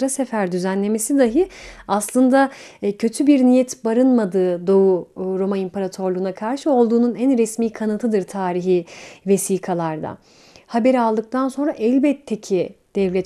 sıra sefer düzenlemesi dahi aslında kötü bir niyet barınmadığı Doğu Roma İmparatorluğu'na karşı olduğunun en resmi kanıtıdır tarihi vesikalarda. Haberi aldıktan sonra elbette ki devlet